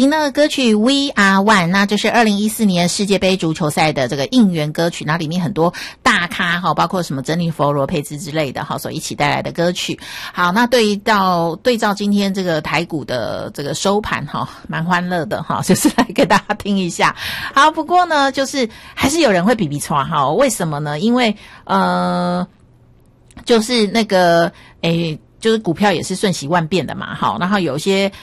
听到的歌曲 We Are One， 那这是2014年世界杯足球赛的这个应援歌曲，那里面很多大咖哈，包括什么珍妮佛罗佩兹之类的哈，所一起带来的歌曲。好，那对照今天这个台股的这个收盘哈，蛮欢乐的哈，就是来给大家听一下。好，不过呢，就是还是有人会比比刷哈，为什么呢？因为就是那个就是股票也是瞬息万变的嘛，好，然后有些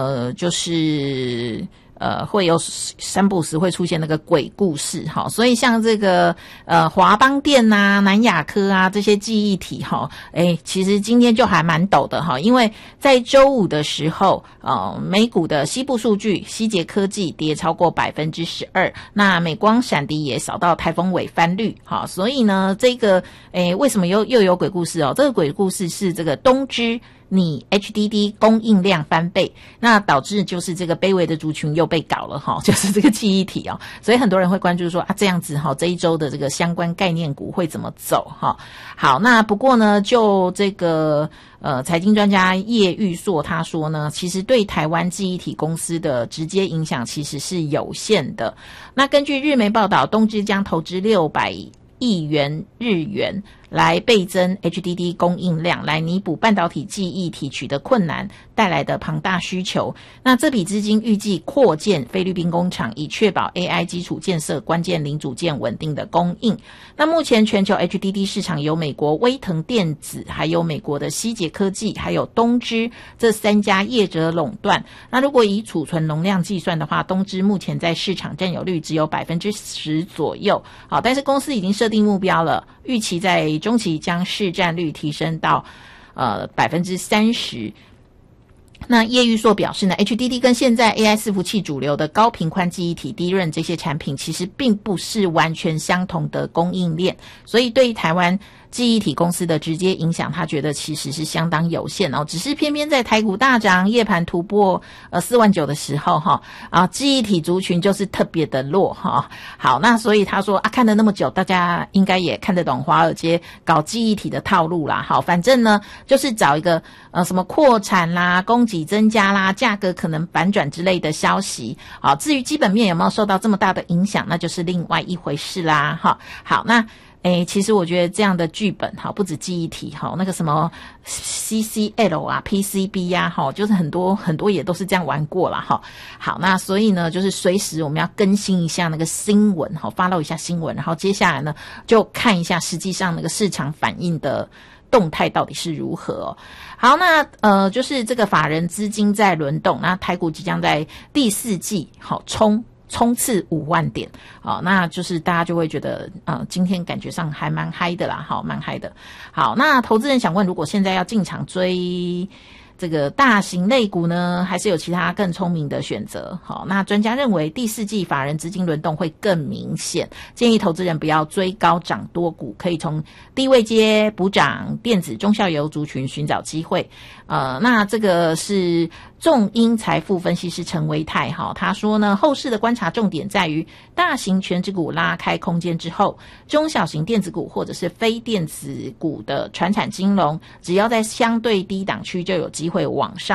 就是会有三不时会出现那个鬼故事哈，所以像这个华邦电啊、南亚科啊这些记忆体哈，其实今天就还蛮陡的哈，因为在周五的时候，美股的西部数据，希捷科技跌超过 12%， 那美光闪迪也扫到台风尾翻绿哈，所以呢，这个为什么又有鬼故事哦？这个鬼故事是这个东芝你 HDD 供应量翻倍，那导致就是这个卑微的族群又被搞了哈，就是这个记忆体哦，所以很多人会关注说这样子哈，这一周的这个相关概念股会怎么走哈？好，那不过呢，就这个财经专家叶玉硕他说呢，其实对台湾记忆体公司的直接影响其实是有限的。那根据日媒报道，东芝将投资600亿元日元来倍增 HDD 供应量，来弥补半导体记忆体取得困难带来的庞大需求。那这笔资金预计扩建菲律宾工厂，以确保 AI 基础建设关键零组件稳定的供应。那目前全球 HDD 市场由美国威腾电子，还有美国的希捷科技，还有东芝这3家业者垄断。那如果以储存容量计算的话，东芝目前在市场占有率只有 10% 左右。好，但是公司已经设定目标了，预期在中期将市占率提升到30%。那叶玉硕表示呢 ，HDD 跟现在 AI 伺服器主流的高频宽记忆体、DRAM 这些产品，其实并不是完全相同的供应链，所以对于台湾记忆体公司的直接影响，他觉得其实是相当有限哦。只是偏偏在台股大涨、夜盘突破49000的时候记忆体族群就是特别的弱哈。好，那所以他说看了那么久，大家应该也看得懂华尔街搞记忆体的套路啦。好，反正呢就是找一个什么扩产啦、供给增加啦、价格可能反转之类的消息。好，至于基本面有没有受到这么大的影响，那就是另外一回事啦。好，那其实我觉得这样的剧本不止记忆体那个什么 CCL 啊 PCB 啊就是很多也都是这样玩过啦好，那所以呢就是随时我们要更新一下那个新闻follow 一下新闻，然后接下来呢就看一下实际上那个市场反应的动态到底是如何好，那就是这个法人资金在轮动，那台股即将在第4季冲刺5万点，那就是大家就会觉得今天感觉上还蛮嗨的啦，蛮嗨的。好，那投资人想问，如果现在要进场追这个大型类股呢，还是有其他更聪明的选择？好，那专家认为第4季法人资金轮动会更明显，建议投资人不要追高涨多股，可以从低位阶补涨电子、中小游族群寻找机会。那这个是众英财富分析师陈维泰他说呢，后市的观察重点在于大型权值股拉开空间之后，中小型电子股或者是非电子股的传产金融，只要在相对低档区就有机会往上